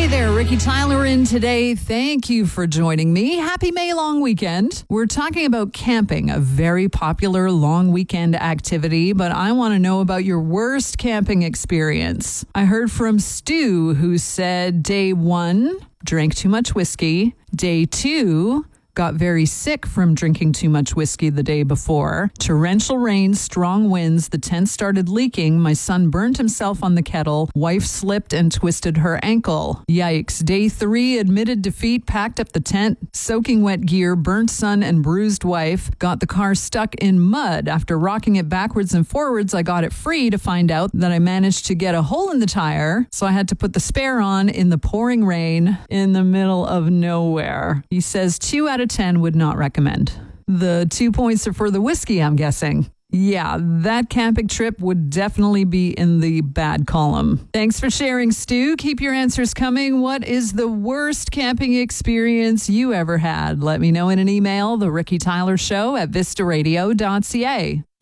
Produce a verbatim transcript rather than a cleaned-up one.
there, Ricky Tyler in today. Thank you for joining me. Happy May long weekend. We're talking about camping, a very popular long weekend activity, but I want to know about your worst camping experience. I heard from Stu, who said day one, drank too much whiskey. Day two, got very sick from drinking too much whiskey the day before. Torrential rain, strong winds, the tent started leaking. My son burned himself on the kettle. Wife slipped and twisted her ankle. Yikes. Day three, admitted defeat, packed up the tent, soaking wet gear, burnt son and bruised wife. Got the car stuck in mud. After rocking it backwards and forwards, I got it free to find out that I managed to get a hole in the tire. So I had to put the spare on in the pouring rain in the middle of nowhere. He says two out of ten would not recommend. The two points are for the whiskey, I'm guessing. Yeah, that camping trip would definitely be in the bad column. Thanks for sharing, Stu. Keep your answers coming. What is the worst camping experience you ever had? Let me know in an email, The Ricky Tyler Show at vista radio dot c a.